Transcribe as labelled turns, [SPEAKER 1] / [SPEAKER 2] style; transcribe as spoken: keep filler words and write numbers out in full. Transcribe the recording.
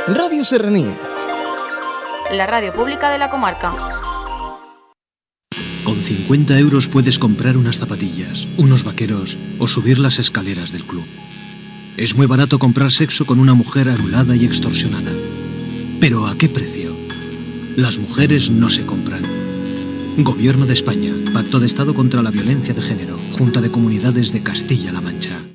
[SPEAKER 1] Radio Serranía.
[SPEAKER 2] La radio pública de la comarca.
[SPEAKER 3] Con cincuenta euros puedes comprar unas zapatillas, unos vaqueros o subir las escaleras del club. Es muy barato comprar sexo con una mujer anulada y extorsionada. ¿Pero a qué precio? Las mujeres no se compran. Gobierno de España, Pacto de Estado contra la Violencia de Género, Junta de Comunidades de Castilla-La Mancha.